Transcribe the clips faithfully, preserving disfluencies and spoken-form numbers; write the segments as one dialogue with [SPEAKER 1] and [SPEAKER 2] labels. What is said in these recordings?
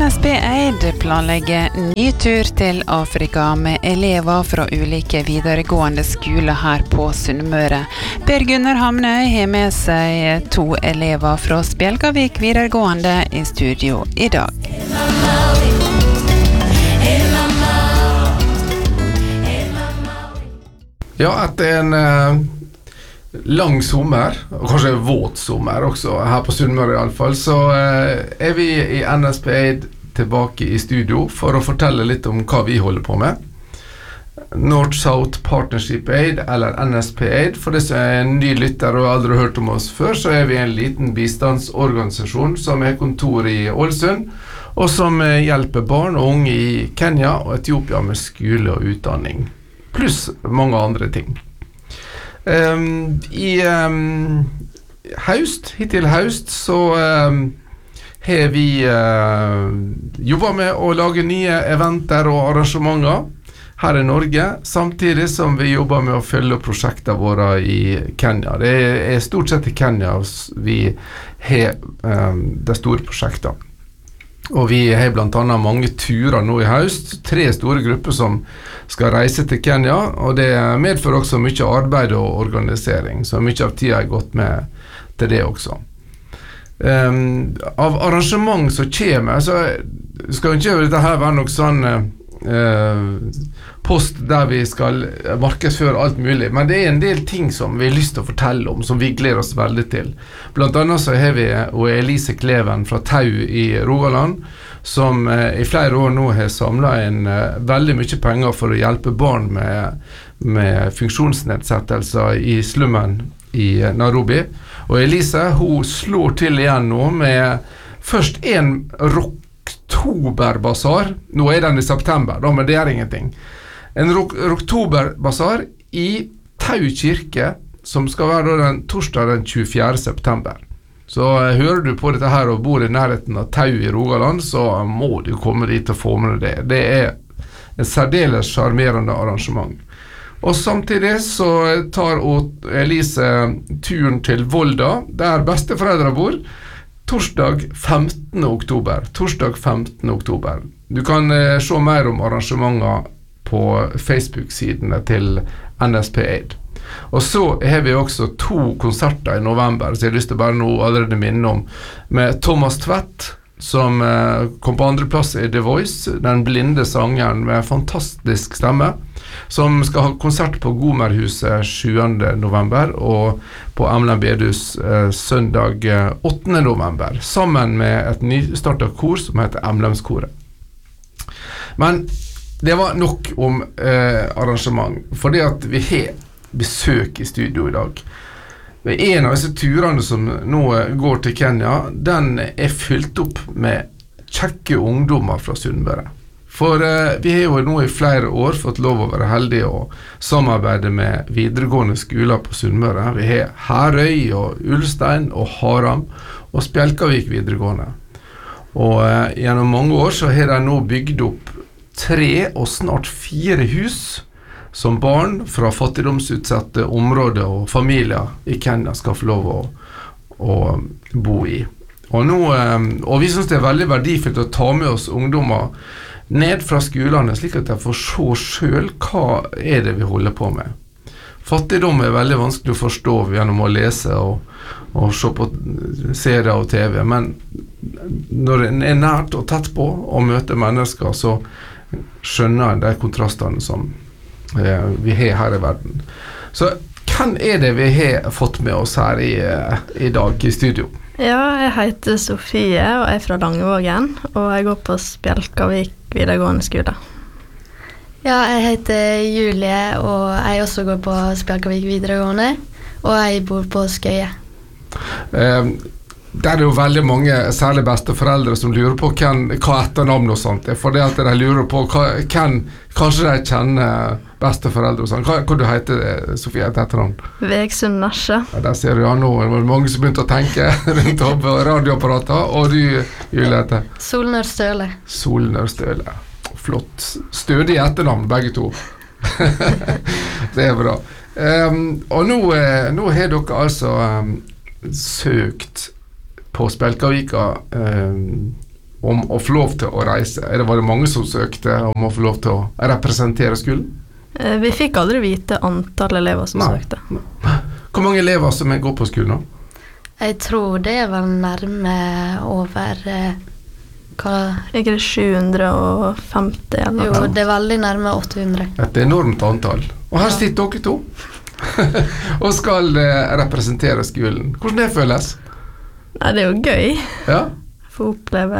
[SPEAKER 1] N S B Eid planlegger ny tur til Afrika med elever fra ulike videregående skoler her på Sunnmøre. Per Gunnar Hamnøy har med seg to elever fra Spjelkavik videregående i studio i dag.
[SPEAKER 2] Ja, etter en uh, lang sommer, og kanskje våt sommer også, her på Sunnmøre i alle fall, så uh, er vi i N S B Eid tilbake i studio for å fortelle litt om hva vi holder på med. North-South Partnership Aid, eller N S P Aid. For det som er en ny lytter og aldri har hørt om oss før, så er vi en liten bistandsorganisasjon som har kontor i Ålesund, og som hjelper barn og unge i Kenya og Etiopia med skole og utdanning, pluss mange andre ting. Um, I um, høst, hittil høst, så um, har vi uh, jobbet med å lage nye eventer og arrangementer her i Norge, samtidig som vi jobber med å følge prosjektene våre i Kenya. Det er stort sett i Kenya vi har um, de store prosjektene. Og vi har blant annet mange turer nå i høst, tre store grupper som skal reise til Kenya, og det medfører også mye arbeid og organisering, så mye av tida er gått med til det også. Um, av arrangement som kommer, så skal ikke dette her være noe sånn uh, post der vi skal markedsføre alt mulig, men det er en del ting som vi har lyst til å fortelle om, som vi gleder oss veldig til. Blant annet så har vi og Elise Kleven fra Tau i Rogaland, som uh, i flere år nå har samlet inn uh, veldig mye penger for å hjelpe barn med, med funksjonsnedsettelser i slummen i Nairobi. Og Elise, hun slår til igjen nå med først en Rocktoberbasar. Nå er den i september, da, men det er ingenting. En Rocktoberbasar i Tau kirke, som skal være den torsdag den tjuefjerde september. Så uh, hører du på dette her og bor i nærheten av Tau i Rogaland, så må du komme dit og få med det. Det er en særdeles charmerende arrangement. Og samtidig så tar Elise turen til Volda, der besteforeldre bor, torsdag femtende oktober. Torsdag femtende oktober. Du kan eh, se mer om arrangementer på Facebook-sidene til N S P Aid. Og så har vi også to konserter i november, så jeg har lyst til bare nå allerede minne om, med Thomas Tvedt, som eh, kom på andre plass i The Voice, den blinde sangeren med fantastisk stemme, som skal ha konsert på Gomerhuset sjuende november og på Emlen Bedhus eh, søndag eh, åttende november, sammen med et nystartet kor som heter Emlemskoret. Men det var nok om eh, arrangement, fordi at vi har besøk i studio i dag. En av disse turene som nå går til Kenya, den er fylt opp med kjekke ungdommer fra Sunnmøre. For eh, vi har jo nå i flere år fått lov å være heldige og samarbeide med videregående skoler på Sunnmøre. Vi har Herøy og Ulstein og Haram og Spjelkavik videregående. Og eh, gjennom mange år så har de nå bygd opp tre og snart fire hus som barn fra fattigdomsutsatte områder og familier i Kenya skal få lov å, å bo i. Og, nå, og vi synes det er veldig verdifullt å ta med oss ungdommer ned fra skolene, slik at de får se selv hva er det vi holder på med. Fattigdom er veldig vanskelig å forstå gjennom å lese og, og se på serier og T V, men når en er nært og tett på og møter mennesker, så skjønner en de kontrastene som vi har her i verden. Så hvem er det vi har fått med oss her i, i dag i studio?
[SPEAKER 3] Ja, jeg heter Sofie og er fra Langevågen, og jeg går på Spjelkavik videregående skole.
[SPEAKER 4] Ja, jeg heter Julie, og jeg også går på Spjelkavik videregående, og jeg bor på Skøye.
[SPEAKER 2] Um, Der er jo veldig mange, særlig besteforeldre, som lurer på hvem, hva etternavn og sånt er, for det at de lurer på hva, hvem, kanskje de kjenner besteforeldre og sånt. Hva, hva du heter, Sofie, et etternavn?
[SPEAKER 3] Vegsund Nasje.
[SPEAKER 2] Ja, der ser du ja nå, det var mange som begynte å tenke rundt opp radioapparater, og du, Julie, heter?
[SPEAKER 4] Solnør Støle.
[SPEAKER 2] Solnør Støle. Flott. Stødig etternavn, begge to. Det er bra. Um, og nå, nå har dere altså um, søkt på Spjelkavika eh, om å få lov til å reise? Er det, var det mange som søkte om å få lov til å representere skolen?
[SPEAKER 3] Eh, Vi fikk aldri vite antall elever som
[SPEAKER 2] Nei.
[SPEAKER 3] søkte.
[SPEAKER 2] Hvor mange elever som går på skolen nå?
[SPEAKER 4] Jeg tror det er vel nærme over eh, hva?
[SPEAKER 3] Er ikke det sju hundre femti eller
[SPEAKER 4] Jo,
[SPEAKER 3] noe?
[SPEAKER 4] det er veldig nærme åtte hundre.
[SPEAKER 2] Et enormt antall. Og her
[SPEAKER 4] Ja.
[SPEAKER 2] sitter dere to og skal eh, representere skolen. Hvordan det føles?
[SPEAKER 3] Nei, det er jo gøy.
[SPEAKER 2] Ja?
[SPEAKER 3] Få oppleve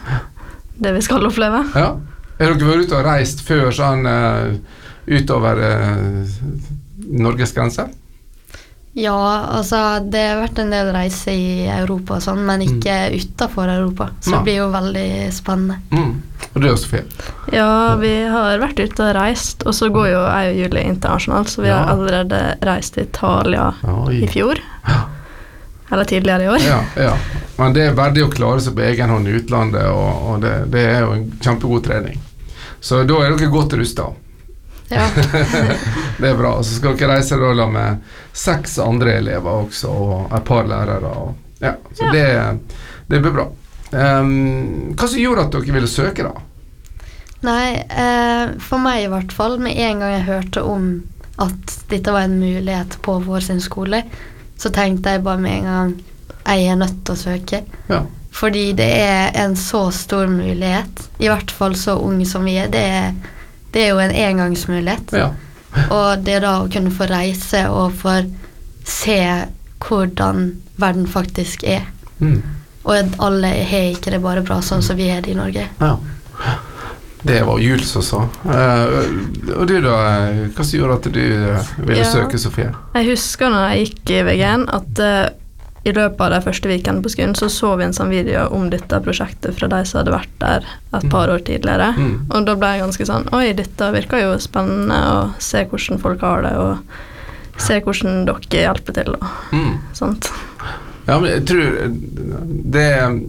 [SPEAKER 3] det vi skal oppleve.
[SPEAKER 2] Ja. Er dere vært ute og reist før sånn uh, utover uh, Norges grenser?
[SPEAKER 4] Ja, altså det har vært en del reiser i Europa og sånn, men ikke utenfor Europa. Så
[SPEAKER 2] Nei.
[SPEAKER 4] det blir jo veldig spennende.
[SPEAKER 2] Mm. Og det er også Sofie.
[SPEAKER 3] Ja, vi har vært ute og reist, og så går jo jeg og Julie internasjonalt, så vi
[SPEAKER 2] Ja.
[SPEAKER 3] har allerede reist til Italia
[SPEAKER 2] Oi.
[SPEAKER 3] i fjor.
[SPEAKER 2] Ja.
[SPEAKER 3] Eller tidligere i år.
[SPEAKER 2] Ja, ja. Men det er verdig å klare seg på egen hånd i utlandet, og, og det, det er jo en kjempegod trening. Så da er dere godt rustet.
[SPEAKER 4] Ja.
[SPEAKER 2] Det er bra. Så skal dere reise da med seks andre elever også, og et par lærere. Og, ja, så
[SPEAKER 3] Ja.
[SPEAKER 2] Det, det blir bra. Um, hva som gjorde at dere ville søke da?
[SPEAKER 4] Nei, eh, for meg i hvert fall, med en gang jeg hørte om at dette var en mulighet på vår sin skole, så tenkte jeg bare med en gang jeg er nødt til å søke.
[SPEAKER 2] Ja.
[SPEAKER 4] Fordi det er en så stor mulighet, i hvert fall så ung som vi er. Det er, det er jo en engangsmulighet.
[SPEAKER 2] Ja.
[SPEAKER 4] Og det da å kunne få reise og få se hvordan verden faktisk er.
[SPEAKER 2] Mm.
[SPEAKER 4] Og at alle har ikke det bare bra sånn som vi har det i Norge.
[SPEAKER 2] Ja. Det var Jules også. Uh, og du da, eh, hva som gjorde at du eh, ville
[SPEAKER 3] Ja.
[SPEAKER 2] søke, Sofie?
[SPEAKER 3] Jeg husker når jeg gikk i V G N at eh, i løpet av de første vikene på skolen så så vi en sånn video om dette prosjektet fra de som hadde vært der et par år tidligere.
[SPEAKER 2] Mm.
[SPEAKER 3] Og da ble jeg ganske sånn, oi, dette virker jo spennende å se hvordan folk har det, og se hvordan dere hjelper til og
[SPEAKER 2] Mm.
[SPEAKER 3] sånt.
[SPEAKER 2] Ja, men jeg tror det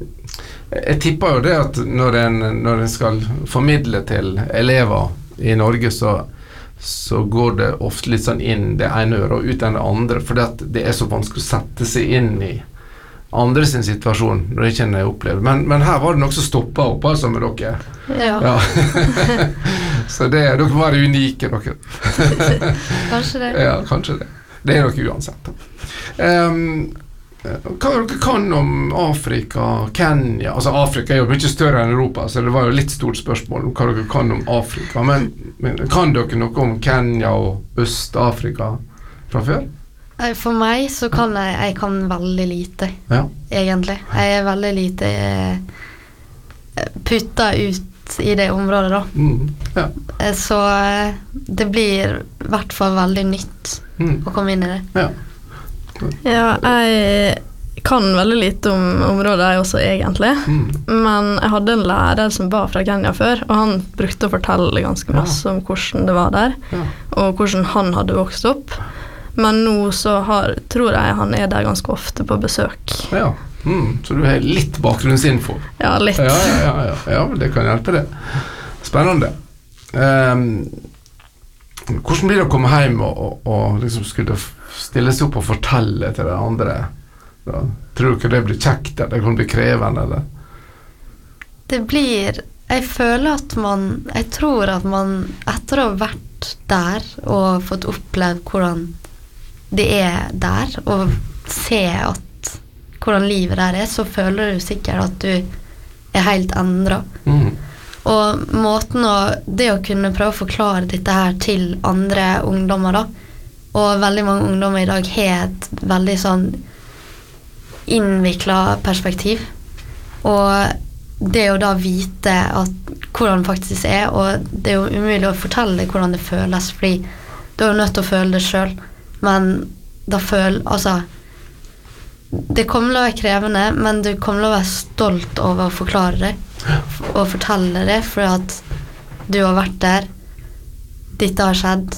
[SPEAKER 2] Jeg tipper jo det at når en, når en skal formidle til elever i Norge, så, så går det ofte litt sånn inn det ene øret og ut enn det andre, fordi at det er så vanskelig å sette seg inn i andre sin situasjon når det ikke en har opplevd. Men, men her var det noe som stoppet opp altså med dere.
[SPEAKER 4] Ja,
[SPEAKER 2] Ja. Så det, dere var unike, dere.
[SPEAKER 4] kanskje det.
[SPEAKER 2] Ja, kanskje det. Det er dere uansett. Um, hva dere kan om Afrika, Kenya? Altså Afrika er jo mye større enn Europa, så det var jo litt stort spørsmål om hva dere kan om Afrika. Men, men kan dere noe om Kenya og Øst-Afrika fra før?
[SPEAKER 4] Nei, For meg så kan jeg, jeg kan veldig lite,
[SPEAKER 2] Ja.
[SPEAKER 4] egentlig. Jeg er veldig lite eh, putta ut i det området, da.
[SPEAKER 2] Mm. Ja.
[SPEAKER 4] Eh, Så eh, det blir i hvert fall veldig nytt
[SPEAKER 2] Mm.
[SPEAKER 4] å komme inn i det.
[SPEAKER 2] Ja.
[SPEAKER 3] Ja, jeg kan veldig lite om området jeg også egentlig,
[SPEAKER 2] Mm.
[SPEAKER 3] men jeg hadde en lærer som var fra Kenya før, og han brukte å fortelle ganske masse om hvordan det var der,
[SPEAKER 2] Ja.
[SPEAKER 3] og hvordan han hadde vokst opp. Men nå så har, tror jeg han er der ganske ofte på besøk.
[SPEAKER 2] Ja. Mm. Så du har litt bakgrunnsinfo.
[SPEAKER 3] Ja, litt.
[SPEAKER 2] Ja, ja, ja, ja. Ja, men det kan hjelpe det. Spennende. Um, hvordan blir det å komme hjem og, og, og liksom skulle f- stille seg opp og fortelle til de andre? Da? Tror du ikke det blir kjekt, eller det kan bli krevende, eller?
[SPEAKER 4] Det blir Jeg føler at man Jeg tror at man etter å ha vært der og fått opplevd hvordan det er der, og se at hvordan livet der er, så føler du sikkert at du er helt endret.
[SPEAKER 2] Mm.
[SPEAKER 4] Og måten å Det å kunne prøve å forklare dette her til andre ungdommer, da, og veldig mange ungdommer i dag har et veldig sånn innviklet perspektiv, og det å da vite at hvordan det faktisk er, og det er jo umulig å fortelle hvordan det føles, fordi du er jo nødt til å føle det selv, men da føl, altså det kommer til å være krevende, men du kommer til å være stolt over å forklare det og fortelle det, for at du har vært der, dette har skjedd,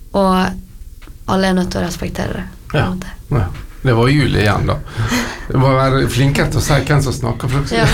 [SPEAKER 4] og alle er nødt til å respektere det. på en
[SPEAKER 2] Ja.
[SPEAKER 4] måte.
[SPEAKER 2] Ja. Det var Julie igjen, da. Det må være flinkere til å si hvem som snakker. For
[SPEAKER 4] Ja.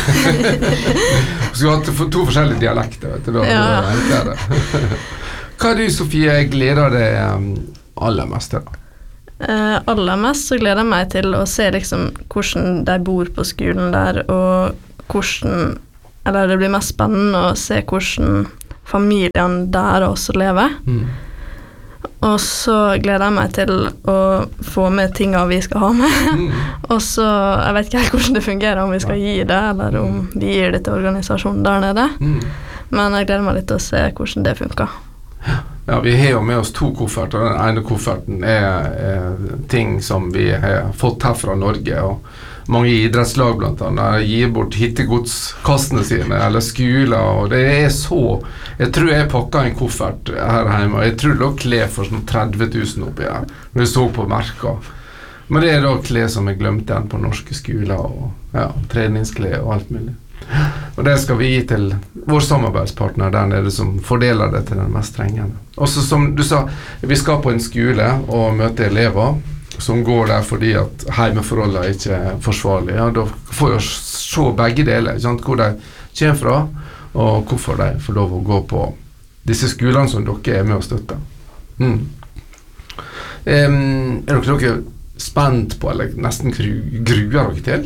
[SPEAKER 2] Du skulle hatt for- to forskjellige dialekter, vet du. Da,
[SPEAKER 3] Ja.
[SPEAKER 2] da er det. Hva er du, Sofie, gleder deg um, aller mest til?
[SPEAKER 3] Eh, aller mest så gleder jeg meg til å se liksom hvordan de bor på skolen der, og hvordan eller det blir mest spennende å se hvordan familien der også lever.
[SPEAKER 2] Mm.
[SPEAKER 3] Og så gleder jeg meg til å få med tingene vi skal ha med.
[SPEAKER 2] Mm.
[SPEAKER 3] Og så, jeg vet ikke helt hvordan det fungerer, om vi skal gi det, eller om vi gir det til organisasjonen der nede.
[SPEAKER 2] Mm.
[SPEAKER 3] Men jeg gleder meg litt til å se hvordan det funker.
[SPEAKER 2] Ja, vi har jo med oss to kofferter. Den ene kofferten er, er ting som vi har fått her fra Norge, og mange idrettslag blant annet gir bort hittegodskassene sine, eller skoler, og det er så, jeg tror jeg pakket en koffert her hjemme, og jeg tror det lå klær for sånn tretti tusen oppi her, når jeg så på merker. Men det er da klær som jeg glemte igjen på norske skoler, og ja, treningsklær og alt mulig. Og det skal vi gi til vår samarbeidspartner der nede som fordeler det til den mest trengende. Også som du sa, vi skal på en skole og møte elever som går der fordi at heimeforholdene ikke er forsvarlige. Ja, da får vi se begge deler, ikke sant? Hvor de kommer fra, og hvorfor de får lov å gå på disse skolene som dere er med å støtte. Mm. Um, er dere, dere spent på, eller nesten gru, gruer dere til?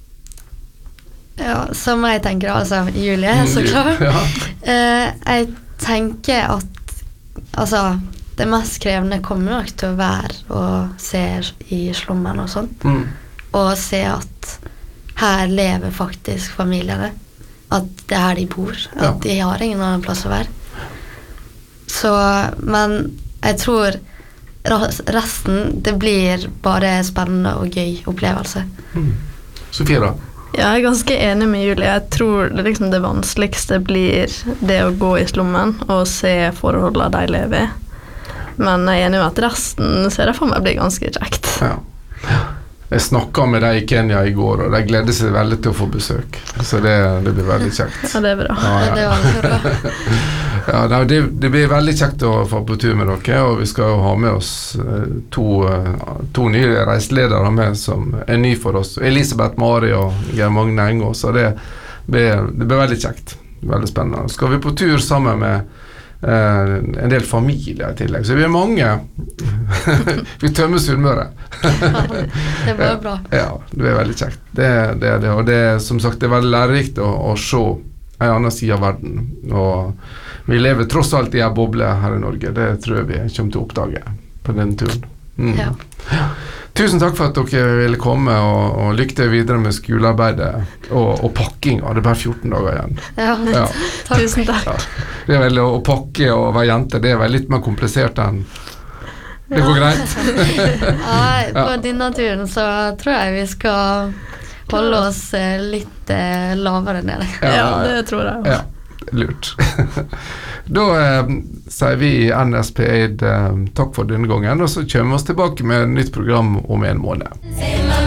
[SPEAKER 4] Ja, som jeg tenker, altså, Julie, så klart.
[SPEAKER 2] Ja.
[SPEAKER 4] Uh, jeg tenker at, altså, det mest krevende kommer nok til å være å se i slummen og sånt.
[SPEAKER 2] Mm.
[SPEAKER 4] Og se at her lever faktisk familiene. At det er her de bor. At
[SPEAKER 2] Ja.
[SPEAKER 4] de har ingen annen plass å være. Så, men jeg tror resten, det blir bare spennende og gøy opplevelse.
[SPEAKER 2] Mm. Sofie da?
[SPEAKER 3] Ja, jeg er ganske enig med Julie. Jeg tror det, liksom det vanskeligste blir det å gå i slummen og se forholdene de lever i. Men jeg er enig med at resten ser jeg for meg blir ganske kjekt.
[SPEAKER 2] Ja. Jeg snakket med deg i Kenya i går, og de gleder seg veldig til å få besøk. Så det, det blir veldig kjekt.
[SPEAKER 3] Ja, det er bra.
[SPEAKER 2] Ja, ja.
[SPEAKER 4] Det var veldig bra.
[SPEAKER 2] Ja, nei, det, det blir veldig kjekt å få på tur med dere, og vi skal jo ha med oss eh, to, eh, to nye reiseledere med som er ny for oss. Elisabeth Mari og Geir Magne Engå, så det blir, det blir veldig kjekt. Veldig spennende. Skal vi på tur sammen med eh, en del familier i tillegg, så vi er mange. Vi tømmer Sunnmøre.
[SPEAKER 4] Det var bra.
[SPEAKER 2] Ja, det er veldig kjekt. Det, det er det, og det er som sagt det er veldig lærerikt å, å se en annen side av verden, og vi lever tross alt i en boble her i Norge. Det tror jeg vi kommer til å oppdage på den turen. Mm.
[SPEAKER 4] Ja.
[SPEAKER 2] Tusen takk for at dere ville komme, og, og lykke til videre med skolearbeidet og, og pakking. Det er bare fjorten dager igjen.
[SPEAKER 4] Ja,
[SPEAKER 2] Ja.
[SPEAKER 3] Takk. Tusen takk.
[SPEAKER 2] Ja. Det er vel å, å pakke og være jente, det er vel litt mer komplisert enn det går greit.
[SPEAKER 4] Nei, på
[SPEAKER 2] Ja.
[SPEAKER 4] denne turen så tror jeg vi skal holde oss eh, litt eh, lavere nede.
[SPEAKER 3] Ja, det tror jeg.
[SPEAKER 2] Ja, lurt. Da eh, sier vi i N S P Aid eh, takk for denne gangen, og så kommer vi oss tilbake med et nytt program om en måned.